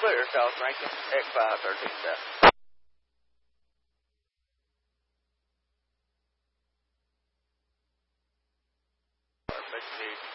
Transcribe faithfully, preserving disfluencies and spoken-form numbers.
Clear, South Rankin, X five thirteen seven. Mission